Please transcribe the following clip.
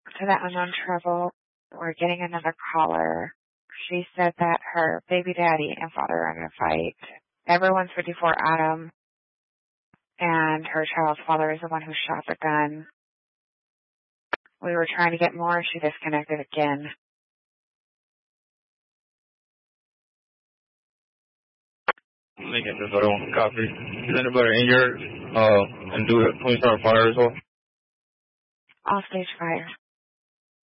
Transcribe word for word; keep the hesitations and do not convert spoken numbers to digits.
to that unknown trouble. We're getting another caller. She said that her baby daddy and father are in a fight. Everyone's fifty-four Adam, and her child's father is the one who shot the gun. We were trying to get more. She disconnected again. Let me get this other one. Copy. Is anybody in your, uh, and do it? Can we start fire as well? All stage fire.